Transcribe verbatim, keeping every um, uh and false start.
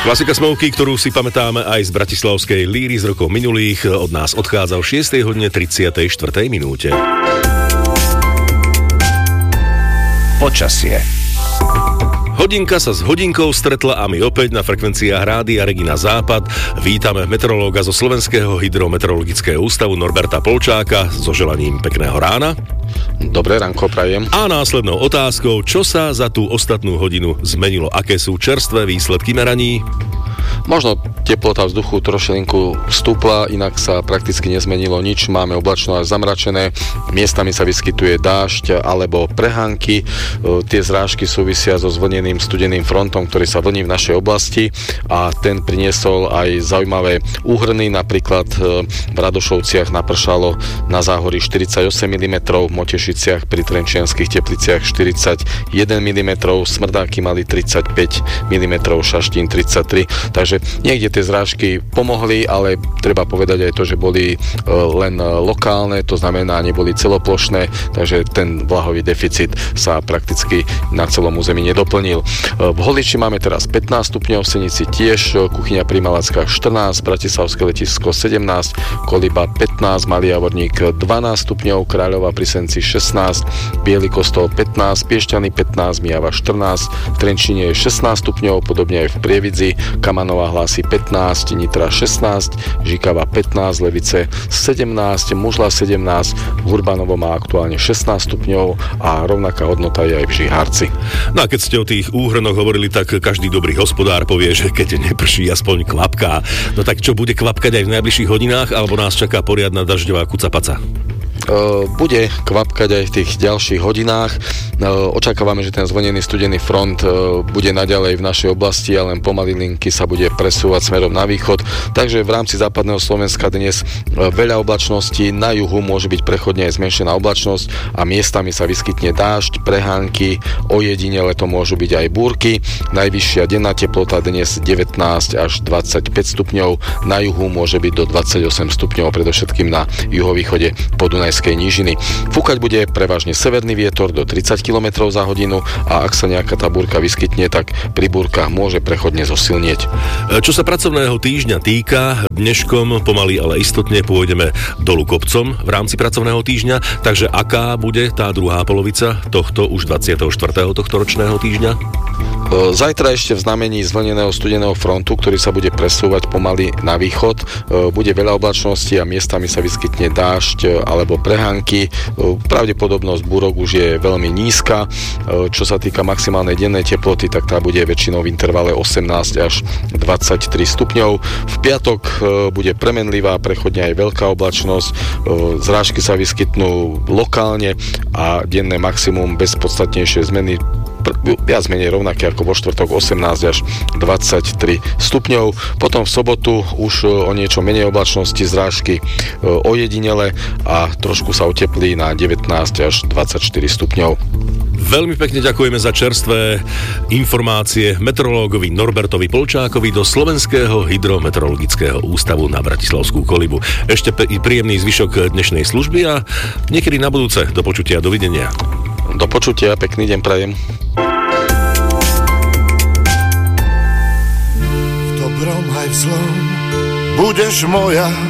Klasika Smovky, ktorú si pamätáme aj z bratislavskej líry z rokov minulých, od nás odchádza o šiestej hodine tridsiatej štvrtej minúte. Počasie. Hodinka sa s hodinkou stretla a my opäť na frekvenciách Rádia Regina Západ vítame meteorológa zo Slovenského hydrometeorologického ústavu Norberta Polčáka so želaním pekného rána. Dobré ránko prajem. A následnou otázkou, čo sa za tú ostatnú hodinu zmenilo? Aké sú čerstvé výsledky meraní? Možno teplota vzduchu trošilinku stúpla, inak sa prakticky nezmenilo nič. Máme oblačno až zamračené, miestami sa vyskytuje dážď alebo prehánky. Tie zrážky súvisia so zvlneným studeným frontom, ktorý sa vlní v našej oblasti a ten priniesol aj zaujímavé úhrny. Napríklad v Radošovciach napršalo na Záhorí štyridsaťosem milimetrov, v Motešiciach pri Trenčianskych Tepliciach štyridsaťjeden milimetrov, Smrdáky mali tridsaťpäť milimetrov, Šaštín tridsaťtri. Takže niekde tie zrážky pomohli, ale treba povedať aj to, že boli len lokálne, to znamená, neboli celoplošné, takže ten vlahový deficit sa prakticky na celom území nedoplnil. V Holiči máme teraz pätnásť stupňov, v Senici tiež, Kuchyňa pri Malackách štrnásť, Bratislavské letisko sedemnásť, Koliba pätnásť, Malý Javorník dvanásť stupňov, Kráľová pri Senci šestnásť, Biely Kostol pätnásť, Piešťany pätnásť, Mijava štrnásť, v Trenčíne je šestnásť stupňov, podobne aj v Prievidzi, Kamanová hlási pätnásť, Nitra šestnásť, Žikava pätnásť, Levice sedemnásť, Mužla sedemnásť, Hurbanovo má aktuálne šestnásť stupňov a rovnaká hodnota je aj v Žihárci. No a keď ste o tých úhrnoch hovorili, tak každý dobrý hospodár povie, že keď neprší, aspoň kvapká. No tak čo, bude kvapkať aj v najbližších hodinách, alebo nás čaká poriadna dažďová kucapaca? Bude kvapkať aj v tých ďalších hodinách. Očakávame, že ten zvlnený studený front bude naďalej v našej oblasti a len pomaly linky sa bude presúvať smerom na východ. Takže v rámci západného Slovenska dnes veľa oblačností, na juhu môže byť prechodne aj zmenšená oblačnosť a miestami sa vyskytne dážď, prehánky, ojedinele to môžu byť aj búrky. Najvyššia denná teplota dnes devätnásť až dvadsaťpäť stupňov, na juhu môže byť do dvadsaťosem stupňov, predovšetkým na juhovýchode Podunajskej nížiny. Fúkať bude prevažne severný vietor do tridsať kilometrov za hodinu a ak sa nejaká tá búrka vyskytne, tak pri búrkach môže prechodne zosilnieť. Čo sa pracovného týždňa týka, dneškom pomaly, ale istotne pôjdeme dolu kopcom v rámci pracovného týždňa, takže aká bude tá druhá polovica tohto už dvadsiateho štvrtého tohto ročného týždňa? Zajtra ešte v znamení zvlneného studeného frontu, ktorý sa bude presúvať pomaly na východ, bude veľa oblačností a miestami sa vyskytne dážď alebo prehánky. Pravdepodobnosť búrok už je veľmi nízka. Čo sa týka maximálnej dennej teploty, tak tá bude väčšinou v intervale osemnásť až dvadsaťtri stupňov. V piatok bude premenlivá, prechodne aj veľká oblačnosť. Zrážky sa vyskytnú lokálne a denné maximum bez podstatnejšej zmeny viac menej rovnaké ako vo štvrtok osemnásť až dvadsaťtri stupňov. Potom v sobotu už o niečo menej oblačnosti, zrážky ojedinele a trošku sa oteplí na devätnásť až dvadsaťštyri stupňov. Veľmi pekne ďakujeme za čerstvé informácie meteorológovi Norbertovi Polčákovi do Slovenského hydrometeorologického ústavu na Bratislavskú Kolibu. Ešte príjemný zvyšok dnešnej služby a niekedy na budúce. Do počutia, dovidenia. Do počutia, pekný deň prajem. V dobrom aj v zlom budeš moja.